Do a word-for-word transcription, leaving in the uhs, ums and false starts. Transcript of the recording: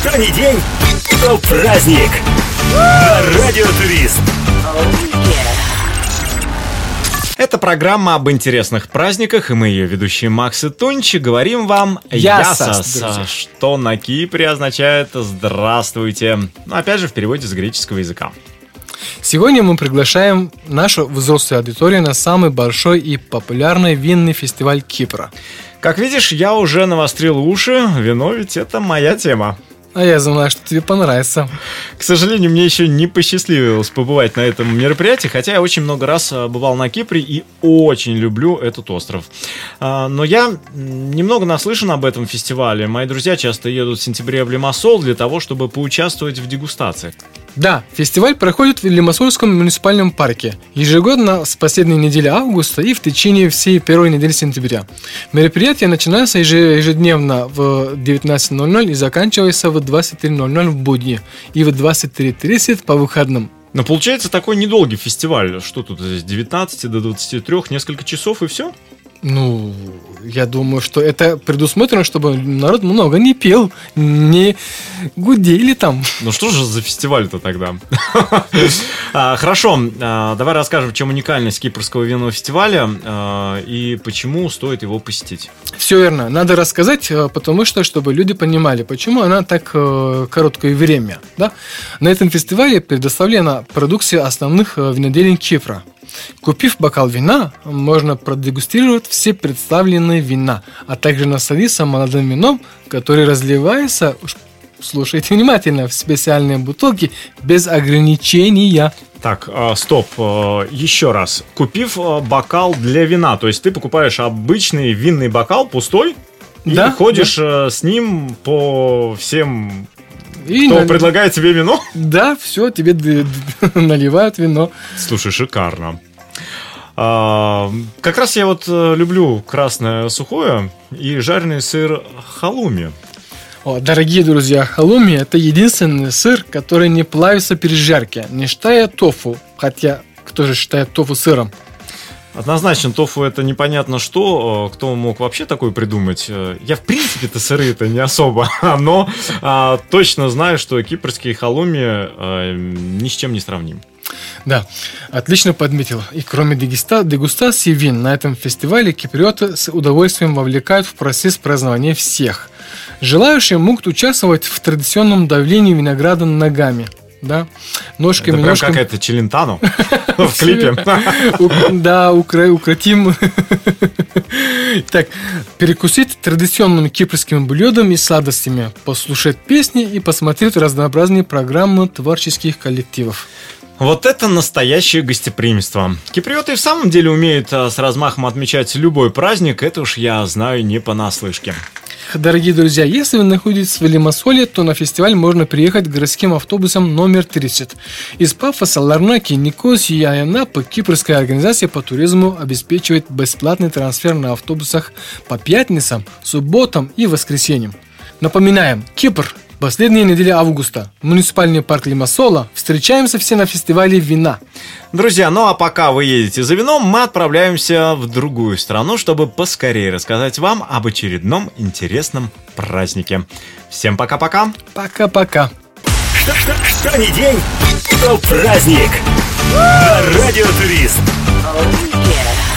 Что ни день, то праздник. На Радио Турист. Это программа об интересных праздниках, и мы, ее ведущие Макс и Тунчи, говорим вам «Ясас», что на Кипре означает «здравствуйте». Ну, опять же, в переводе с греческого языка. Сегодня мы приглашаем нашу взрослую аудиторию на самый большой и популярный винный фестиваль Кипра. Как видишь, я уже навострил уши, вино ведь это моя тема. А я знаю, что тебе понравится. К сожалению, мне еще не посчастливилось побывать на этом мероприятии, хотя я очень много раз бывал на Кипре и очень люблю этот остров. Но я немного наслышан об этом фестивале. Мои друзья часто едут в сентябре в Лимассол для того, чтобы поучаствовать в дегустациях. Да, фестиваль проходит в Лимассольском муниципальном парке ежегодно с последней недели августа и в течение всей первой недели сентября. Мероприятие начинается ежедневно в девятнадцать ноль ноль и заканчивается в двадцать три ноль ноль в будни и в двадцать три тридцать по выходным. Но получается такой недолгий фестиваль. Что тут здесь, с девятнадцати до двадцати трёх, несколько часов и все? Ну, я думаю, что это предусмотрено, чтобы народ много не пел, не гудели там. Ну что же за фестиваль-то тогда? Хорошо, давай расскажем, в чем уникальность Кипрского винного фестиваля и почему стоит его посетить. Все верно, надо рассказать, потому что, чтобы люди понимали, почему она так короткое время. Да? На этом фестивале предоставлена продукция основных виноделин Кипра. Купив бокал вина, можно продегустировать все представленные вина, а также насладиться молодым вином, который разливается, слушайте внимательно, в специальные бутылки без ограничения. Так, стоп, еще раз. Купив бокал для вина, то есть ты покупаешь обычный винный бокал, пустой, да, и ходишь да. с ним по всем... И Кто на... предлагает тебе вино? Да, все, тебе д- д- наливают вино. Слушай, шикарно. А, как раз я вот люблю красное сухое и жареный сыр халуми. О, дорогие друзья, халуми – это единственный сыр, который не плавится при жарке, не считая тофу. Хотя, кто же считает тофу сыром? Однозначно, тофу это непонятно что. Кто мог вообще такое придумать? Я в принципе-то сыры-то не особо, но а, точно знаю, что кипрские халуми а, ни с чем не сравним. Да, отлично подметил. И кроме дегуста- дегустации вин на этом фестивале киприоты с удовольствием вовлекают в процесс празднования всех. Желающие могут участвовать в традиционном давлении винограда ногами. Да, ножками, это прям ножками. какая-то Челентано в клипе. Да, укротим. Так, перекусить традиционными кипрскими блюдами и сладостями, послушать песни и посмотреть разнообразные программы творческих коллективов. Вот это настоящее гостеприимство. Киприоты в самом деле умеют с размахом отмечать любой праздник, это уж я знаю не понаслышке. Дорогие друзья, если вы находитесь в Лимассоле, то на фестиваль можно приехать городским автобусом номер тридцать. Из Пафоса, Ларнаки, Никосии и Анапы кипрская организация по туризму обеспечивает бесплатный трансфер на автобусах по пятницам, субботам и воскресеньям. Напоминаем, Кипр, последняя неделя августа, муниципальный парк Лимассола, встречаемся все на фестивале вина. Друзья, ну а пока вы едете за вином, мы отправляемся в другую страну, чтобы поскорее рассказать вам об очередном интересном празднике. Всем пока-пока. Пока-пока. Что, что, что ни день, то праздник. На Радио Турист. Oh, yeah.